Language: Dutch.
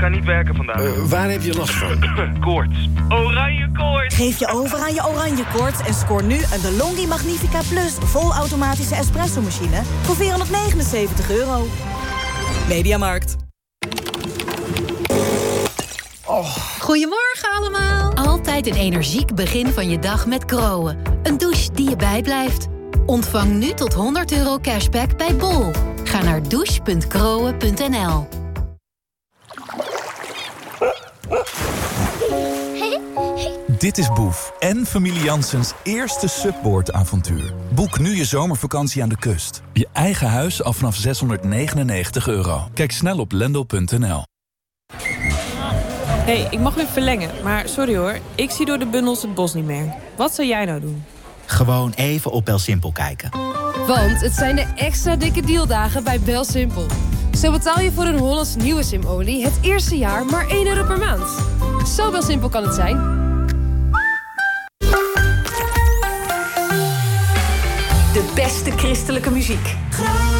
kan niet werken vandaag. Waar heb je last van? Koorts. Oranje koorts. Geef je over aan je oranje koorts en scoor nu een DeLonghi Magnifica Plus volautomatische espresso-machine voor €479. Mediamarkt. Goedemorgen allemaal. Altijd een energiek begin van je dag met Groen. Een douche die je bijblijft. Ontvang nu tot €100 cashback bij Bol. Ga naar douche.groen.nl. Dit is Boef en familie Janssens eerste Subboard-avontuur. Boek nu je zomervakantie aan de kust. Je eigen huis al vanaf €699. Kijk snel op lendl.nl. Hey, ik mag weer verlengen, maar sorry hoor. Ik zie door de bundels het bos niet meer. Wat zou jij nou doen? Gewoon even op BelSimpel kijken. Want het zijn de extra dikke dealdagen bij BelSimpel. Zo betaal je voor een Hollands nieuwe simolie het eerste jaar maar €1 per maand. Zo BelSimpel kan het zijn. De beste christelijke muziek.